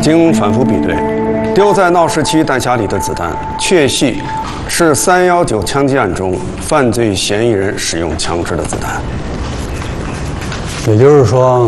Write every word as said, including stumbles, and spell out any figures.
经反复比对，丢在闹市区弹匣里的子弹，确系是三一九枪击案中犯罪嫌疑人使用枪支的子弹。 也就是说，